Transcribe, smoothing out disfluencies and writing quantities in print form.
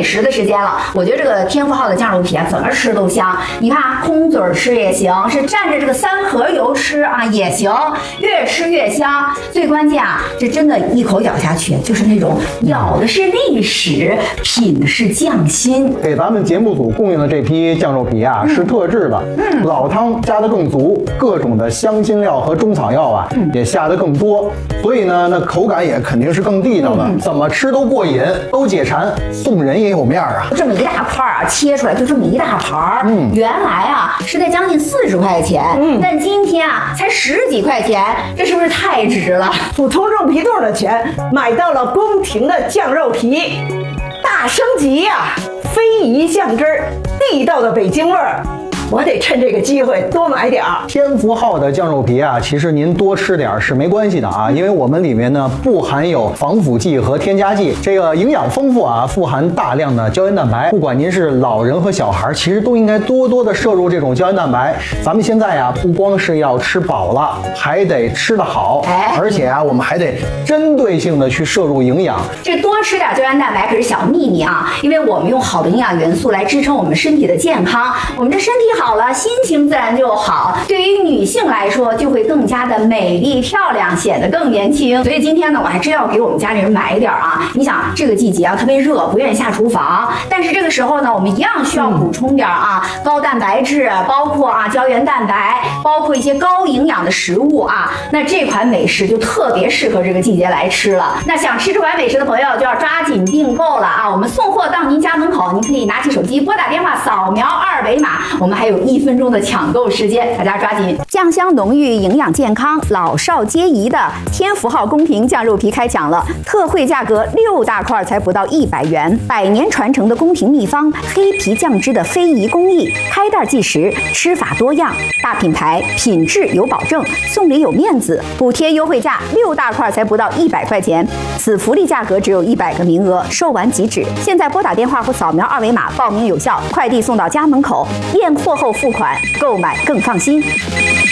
食的时间了。我觉得这个天福号的酱肉皮啊，怎么吃都香。你看，空嘴吃也行，是蘸着这个3合油吃啊也行，越吃越香。最关键啊，这真的一口咬下去，就是那种咬的是历史，品的是匠心。 给咱们节目组供应的这批酱肉皮啊，是特制的，老汤加的更足，各种的香辛料和中草药啊，也下的更多，所以呢，那口感也肯定是更地道的，怎么吃都过瘾，都解馋，送人也有面啊。 这么一大块啊，切出来就这么一大盘儿，原来啊是在将近40块钱，但今天啊才10几块钱，这是不是太值了？ 普通肉皮冻的钱买到了宫廷的酱肉皮，大升级呀！非遗酱汁儿，地道的北京味儿。我得趁这个机会多买点儿。 天福号的酱肉皮啊，其实您多吃点是没关系的啊，因为我们里面呢不含有防腐剂和添加剂，这个营养丰富啊，富含大量的胶原蛋白。不管您是老人和小孩，其实都应该多多的摄入这种胶原蛋白。咱们现在啊，不光是要吃饱了，还得吃得好，而且啊，我们还得针对性的去摄入营养。 这多吃点胶原蛋白可是小秘密啊，因为我们用好的营养元素来支撑我们身体的健康，我们这身体好了，心情自然就好。对于女性来说，就会更加的美丽漂亮，显得更年轻。所以今天呢，我还真要给我们家里人买一点啊。你想这个季节啊，特别热，不愿意下厨房，但是这个时候呢，我们一样需要补充点啊，高蛋白质，包括啊胶原蛋白，包括一些高营养的食物啊。那这款美食就特别适合这个季节来吃了。那想吃这款美食的朋友就要抓紧订购了啊！我们送货到您家门口，您可以拿起手机拨打电话，扫描2维码，我们还有1分钟的抢购时间，大家抓紧。酱香浓郁，营养健康，老少皆宜的天福号宫廷酱肉皮开抢了，特惠价格6大块才不到100元，100年传承的宫廷秘方，黑皮酱汁的非遗工艺，开袋即食，吃法多样，大品牌，品质有保证，送礼有面子，补贴优惠价6大块才不到100块钱，此福利价格只有100个名额，售完即止。现在拨打电话或扫描2维码报名有效，快递送到家门口，验货后付款，购买更放心。